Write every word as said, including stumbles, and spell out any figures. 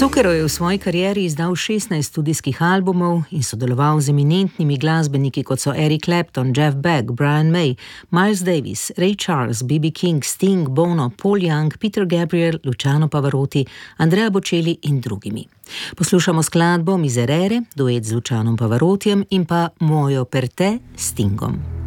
Zucchero je v svoji karieri izdal šestnajst studijskih albumov in sodeloval z eminentnimi glasbeniki, kot so Eric Clapton, Jeff Beck, Brian May, Miles Davis, Ray Charles, B B King, Sting, Bono, Paul Young, Peter Gabriel, Luciano Pavarotti, Andrea Bocelli in drugimi. Poslušamo skladbo Miserere, duet z Lucianom Pavarottijem in pa Muoio per te s Stingom.